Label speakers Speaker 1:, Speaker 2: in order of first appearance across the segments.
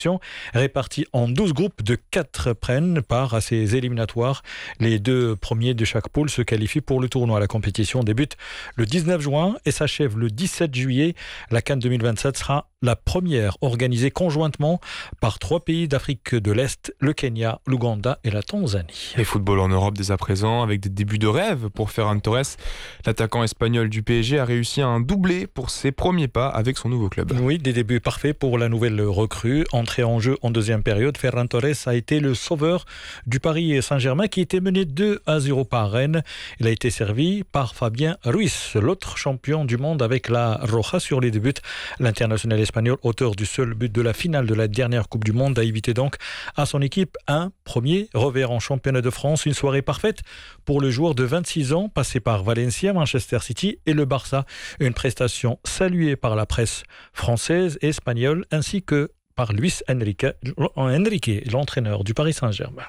Speaker 1: répartis en 12 groupes de 4 prennent part à ces éliminatoires. Les 2 premiers de chaque poule se qualifient pour le tournoi. La compétition débute le 19 juin et s'achève le 17 juillet. La CAN 2027 sera la première organisée conjointement par 3 pays d'Afrique de l'Est, le Kenya, l'Ouganda et la Tanzanie.
Speaker 2: Et football en Europe dès à présent, avec des débuts de rêve pour Ferran Torres. L'attaquant espagnol du PSG a réussi un doublé pour ses premiers pas avec son nouveau club.
Speaker 1: Oui, des débuts parfaits pour la nouvelle recrue. Entrée en jeu en deuxième période, Ferran Torres a été le sauveur du Paris Saint-Germain qui était mené 2-0 par Rennes. Il a été servi par Fabien Ruiz, l'autre champion du monde avec la Roja sur les débuts. L'international espagnol, auteur du seul but de la finale de la dernière Coupe du Monde, a évité donc à son équipe un premier revers en championnat de France. Une soirée parfaite pour le joueur de 26 ans, passé par Valencia, Manchester City et le Barça. Une prestation saluée par la presse française et espagnole, ainsi que par Luis Enrique, l'entraîneur du Paris Saint-Germain.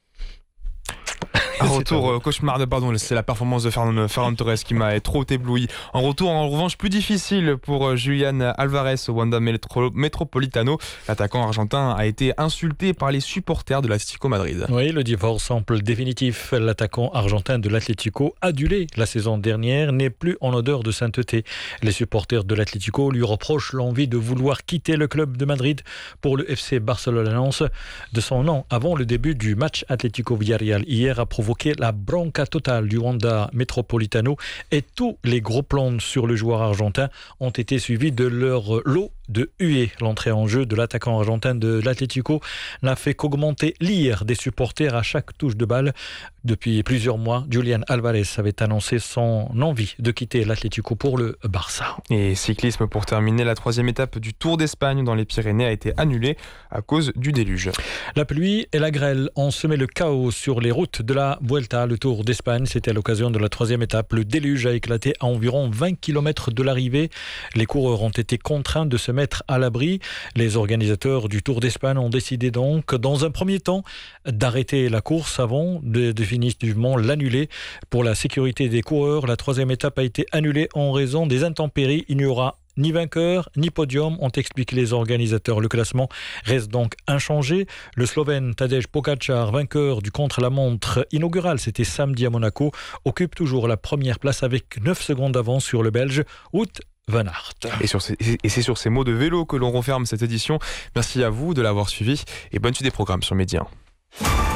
Speaker 2: Un retour cauchemardeux, c'est la performance de Ferran Torres qui m'a trop ébloui. Un retour en revanche plus difficile pour Julián Álvarez au Wanda Metropolitano. L'attaquant argentin a été insulté par les supporters de l'Atlético Madrid.
Speaker 1: Oui, le divorce semble définitif. L'attaquant argentin de l'Atlético, adulé la saison dernière, n'est plus en odeur de sainteté. Les supporters de l'Atlético lui reprochent l'envie de vouloir quitter le club de Madrid pour le FC Barcelone. L'annonce de son nom avant le début du match Atlético-Villarreal hier a provoqué la bronca totale du Wanda Metropolitano et tous les gros plans sur le joueur argentin ont été suivis de leur lot de huées. L'entrée en jeu de l'attaquant argentin de l'Atlético n'a fait qu'augmenter l'ire des supporters à chaque touche de balle. Depuis plusieurs mois, Julián Álvarez avait annoncé son envie de quitter l'Atlético pour le Barça.
Speaker 2: Et cyclisme pour terminer, la 3e étape du Tour d'Espagne dans les Pyrénées a été annulée à cause du déluge.
Speaker 1: La pluie et la grêle ont semé le chaos sur les routes de la Vuelta. Le Tour d'Espagne, c'était à l'occasion de la 3e étape. Le déluge a éclaté à environ 20 km de l'arrivée. Les coureurs ont été contraints de se mettre à l'abri. Les organisateurs du Tour d'Espagne ont décidé donc, dans un premier temps, d'arrêter la course avant de définitivement l'annuler. Pour la sécurité des coureurs, la 3e étape a été annulée en raison des intempéries. Il n'y aura ni vainqueur, ni podium, ont expliqué les organisateurs. Le classement reste donc inchangé. Le Slovène Tadej Pogačar, vainqueur du contre-la-montre inaugural, c'était samedi à Monaco, occupe toujours la première place avec 9 secondes d'avance sur le Belge Wout van Aert.
Speaker 2: Et c'est sur ces mots de vélo que l'on referme cette édition. Merci à vous de l'avoir suivi et bonne suite des programmes sur Média 1.